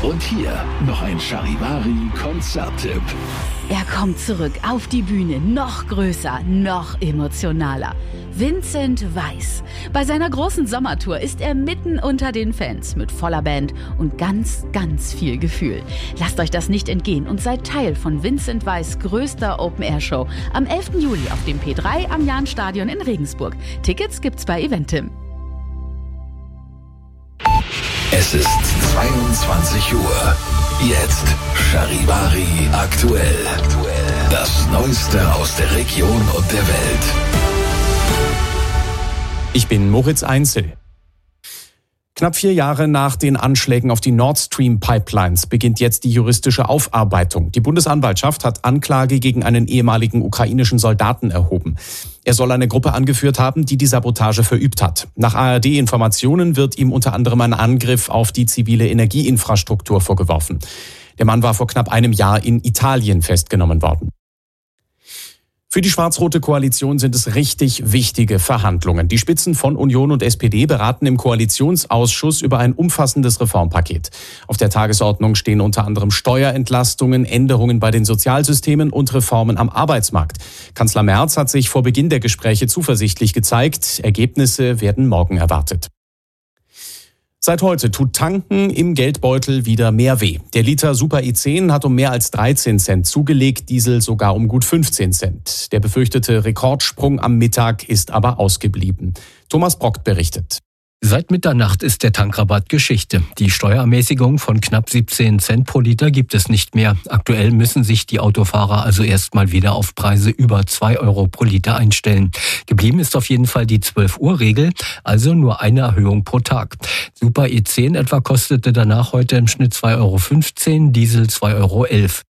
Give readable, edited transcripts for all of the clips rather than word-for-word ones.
Und hier noch ein Charivari-Konzerttipp. Er kommt zurück auf die Bühne, noch größer, noch emotionaler. Vincent Weiss. Bei seiner großen Sommertour ist er mitten unter den Fans mit voller Band und ganz, ganz viel Gefühl. Lasst euch das nicht entgehen und seid Teil von Vincent Weiss' größter Open-Air-Show am 11. Juli auf dem P3 am Jahnstadion in Regensburg. Tickets gibt's bei Eventim. Es ist 22 Uhr. Jetzt Charivari aktuell. Das Neueste aus der Region und der Welt. Ich bin Moritz Einzel. Knapp 4 Jahre nach den Anschlägen auf die Nord Stream Pipelines beginnt jetzt die juristische Aufarbeitung. Die Bundesanwaltschaft hat Anklage gegen einen ehemaligen ukrainischen Soldaten erhoben. Er soll eine Gruppe angeführt haben, die Sabotage verübt hat. Nach ARD-Informationen wird ihm unter anderem ein Angriff auf die zivile Energieinfrastruktur vorgeworfen. Der Mann war vor knapp einem Jahr in Italien festgenommen worden. Für die schwarz-rote Koalition sind es richtig wichtige Verhandlungen. Die Spitzen von Union und SPD beraten im Koalitionsausschuss über ein umfassendes Reformpaket. Auf der Tagesordnung stehen unter anderem Steuerentlastungen, Änderungen bei den Sozialsystemen und Reformen am Arbeitsmarkt. Kanzler Merz hat sich vor Beginn der Gespräche zuversichtlich gezeigt. Ergebnisse werden morgen erwartet. Seit heute tut Tanken im Geldbeutel wieder mehr weh. Der Liter Super E10 hat um mehr als 13 Cent zugelegt, Diesel sogar um gut 15 Cent. Der befürchtete Rekordsprung am Mittag ist aber ausgeblieben. Thomas Brockt berichtet. Seit Mitternacht ist der Tankrabatt Geschichte. Die Steuerermäßigung von knapp 17 Cent pro Liter gibt es nicht mehr. Aktuell müssen sich die Autofahrer also erstmal wieder auf Preise über 2 Euro pro Liter einstellen. Geblieben ist auf jeden Fall die 12-Uhr-Regel, also nur eine Erhöhung pro Tag. Super E10 etwa kostete danach heute im Schnitt 2,15 Euro, Diesel 2,11 Euro.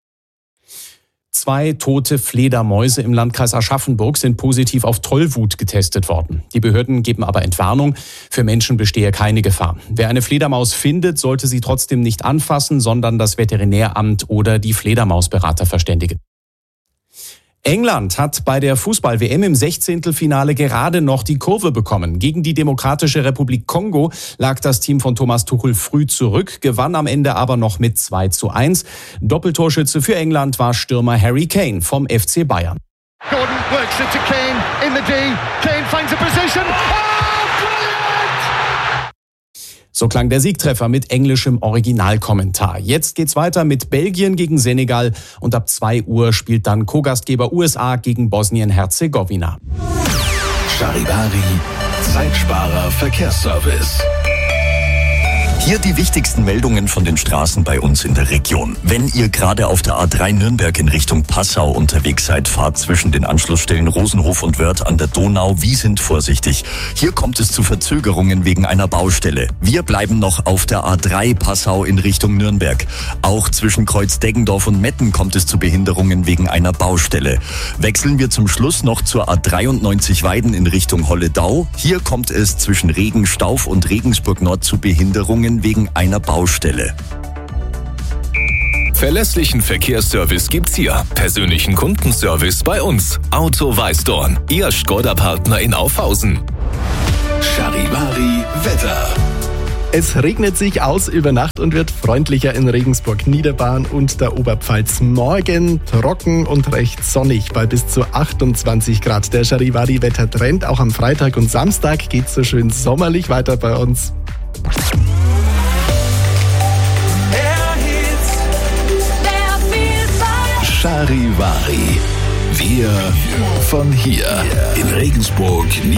2 tote Fledermäuse im Landkreis Aschaffenburg sind positiv auf Tollwut getestet worden. Die Behörden geben aber Entwarnung, für Menschen bestehe keine Gefahr. Wer eine Fledermaus findet, sollte sie trotzdem nicht anfassen, sondern das Veterinäramt oder die Fledermausberater verständigen. England hat bei der Fußball-WM im 16. gerade noch die Kurve bekommen. Gegen die Demokratische Republik Kongo lag das Team von Thomas Tuchel früh zurück, gewann am Ende aber noch mit 2:1. Doppeltorschütze für England war Stürmer Harry Kane vom FC Bayern. Gordon works it to Kane in the D. Kane finds a position. So klang der Siegtreffer mit englischem Originalkommentar. Jetzt geht's weiter mit Belgien gegen Senegal und ab 2 Uhr spielt dann Co-Gastgeber USA gegen Bosnien-Herzegowina. Charivari, Zeitsparer Verkehrsservice. Hier die wichtigsten Meldungen von den Straßen bei uns in der Region. Wenn ihr gerade auf der A3 Nürnberg in Richtung Passau unterwegs seid, fahrt zwischen den Anschlussstellen Rosenhof und Wörth an der Donau. Wir sind vorsichtig. Hier kommt es zu Verzögerungen wegen einer Baustelle. Wir bleiben noch auf der A3 Passau in Richtung Nürnberg. Auch zwischen Kreuz Deggendorf und Metten kommt es zu Behinderungen wegen einer Baustelle. Wechseln wir zum Schluss noch zur A93 Weiden in Richtung Holledau. Hier kommt es zwischen Regenstauf und Regensburg Nord zu Behinderungen wegen einer Baustelle. Verlässlichen Verkehrsservice gibt's hier. Persönlichen Kundenservice bei uns. Auto Weißdorn, Ihr Škoda-Partner in Aufhausen. Charivari Wetter. Es regnet sich aus über Nacht und wird freundlicher in Regensburg, Niederbayern und der Oberpfalz. Morgen trocken und recht sonnig bei bis zu 28 Grad. Der Charivari-Wettertrend auch am Freitag und Samstag geht so schön sommerlich weiter bei uns. Charivari. Wir von hier in Regensburg.